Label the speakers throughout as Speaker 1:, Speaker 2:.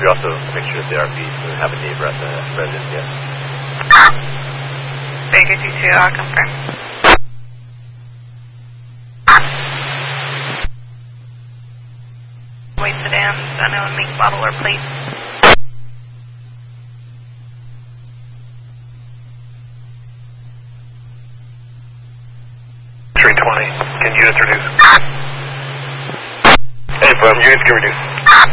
Speaker 1: We also make sure that the RPs have a neighbor at the residence yet.
Speaker 2: Baker 2-2, I'll confirm. Wait sedans, unknown make model or plate.
Speaker 1: Can units reduce? Hey, firm, units can reduce.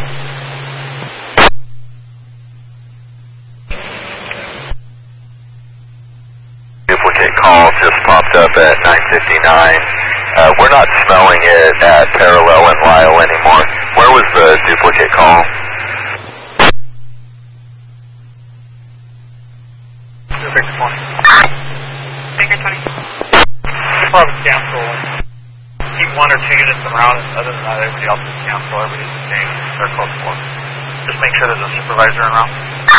Speaker 1: Duplicate call just popped up at 9:59. We're not smelling it at Parallel and Lyle anymore. Where was the duplicate call?
Speaker 3: Baker 20.
Speaker 2: Baker 20.
Speaker 3: Probably cancel. Keep 1 or 2 units around, and other than that, everybody else is cancel. Everybody's the same. They're close to 1. Just make sure there's a supervisor around.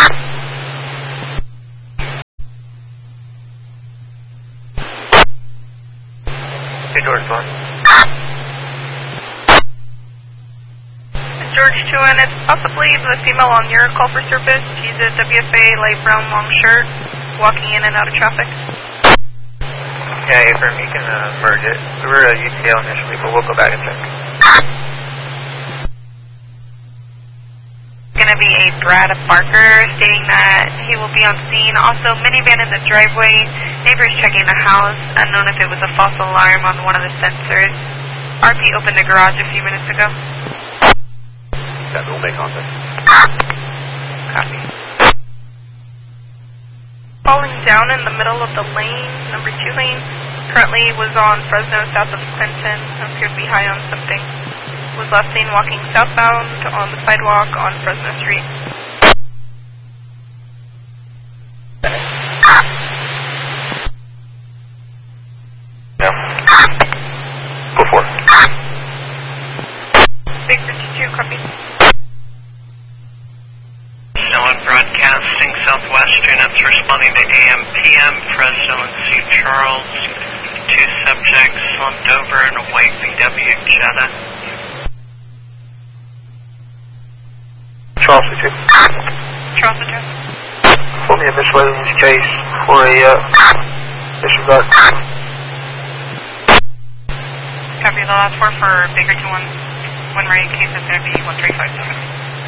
Speaker 3: Hey, George, sorry.
Speaker 2: George 2-1, it's possibly the female on your call for service. She's a WFA light brown long shirt, walking in and out of traffic.
Speaker 3: Yeah, Affirm, you can merge it. We were at UTL initially, but we'll go back and check.
Speaker 2: Going to be a Brad Barker stating that he will be on scene. Also, minivan in the driveway. Neighbors checking the house. Unknown if it was a false alarm on one of the sensors. RP opened the garage a few minutes ago.
Speaker 1: That will make contact.
Speaker 2: Copy. Falling down in the middle of the lane, number 2 lane. Currently was on Fresno south of Clinton. Appeared to be high on something. Was last seen walking southbound on the sidewalk on Fresno Street.
Speaker 1: Yeah. Before.
Speaker 2: Big 52, copy.
Speaker 4: NOAA broadcasting Southwest units responding to AM, PM, Fresno and St. Charles. 2 subjects slumped over in a white VW Jetta.
Speaker 3: Charles 2.
Speaker 2: Charles address.
Speaker 3: For me, a miscellaneous case for a disregard.
Speaker 2: Copy the last 4 for Baker 2-1. When ready, case is going to be 1357.